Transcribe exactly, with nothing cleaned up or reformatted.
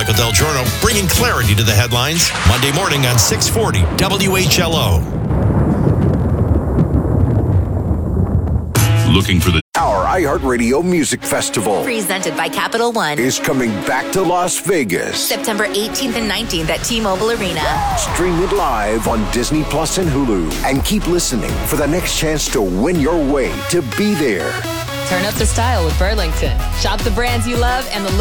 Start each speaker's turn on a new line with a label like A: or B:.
A: Michael Del Giorno, bringing clarity to the headlines. Monday morning on six forty W H L O.
B: Looking for the
C: Our iHeartRadio Music Festival
D: presented by Capital One
C: is coming back to Las Vegas.
D: September eighteenth and nineteenth at T-Mobile Arena.
C: Stream it live on Disney Plus and Hulu. And keep listening for the next chance to win your way to be there.
E: Turn up the style with Burlington. Shop the brands you love and the